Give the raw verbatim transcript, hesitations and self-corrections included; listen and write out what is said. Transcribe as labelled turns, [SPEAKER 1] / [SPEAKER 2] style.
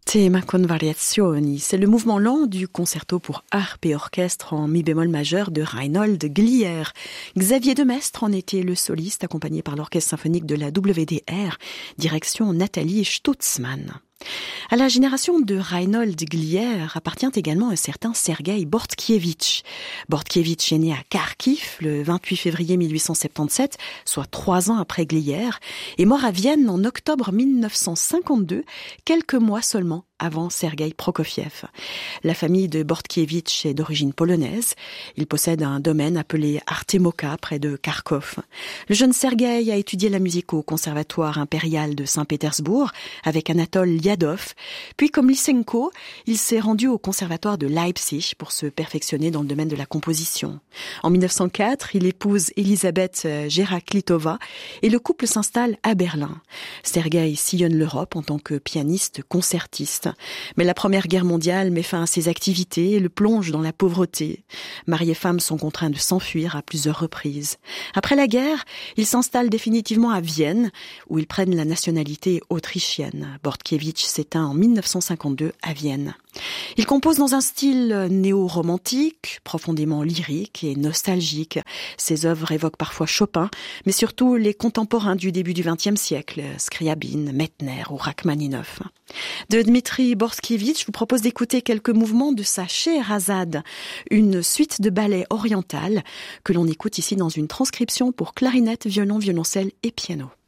[SPEAKER 1] Tema con variazioni, c'est le mouvement lent du concerto pour harpe et orchestre en mi bémol majeur de Reinhold Glier. Xavier Demestre en était le soliste, accompagné par l'orchestre symphonique de la W D R, direction Nathalie Stutzmann. À la génération de Reinhold Glier appartient également un certain Sergueï Bortkievitch. Bortkievitch est né à Kharkiv le vingt-huit février mille huit cent soixante-dix-sept, soit trois ans après Glier, et mort à Vienne en octobre mille neuf cent cinquante-deux, quelques mois seulement avant Sergueï Prokofiev. La famille de Bortkievitch est d'origine polonaise. Il possède un domaine appelé Artemoka, près de Kharkov. Le jeune Sergueï a étudié la musique au Conservatoire impérial de Saint-Pétersbourg avec Anatole Liadov. Puis, comme Lysenko, il s'est rendu au Conservatoire de Leipzig pour se perfectionner dans le domaine de la composition. En mille neuf cent quatre, il épouse Elisabeth Geraklitova et le couple s'installe à Berlin. Sergueï sillonne l'Europe en tant que pianiste concertiste. Mais la Première Guerre mondiale met fin à ses activités et le plonge dans la pauvreté. Mari et femme sont contraints de s'enfuir à plusieurs reprises. Après la guerre, ils s'installent définitivement à Vienne, où ils prennent la nationalité autrichienne. Bortkievitch s'éteint en mille neuf cent cinquante-deux à Vienne. Il compose dans un style néo-romantique, profondément lyrique et nostalgique. Ses œuvres évoquent parfois Chopin, mais surtout les contemporains du début du vingtième siècle, Scriabine, Mettner ou Rachmaninoff. De Dmitri Bortkievitch, je vous propose d'écouter quelques mouvements de sa Scheherazade, une suite de ballets orientales que l'on écoute ici dans une transcription pour clarinette, violon, violoncelle et piano.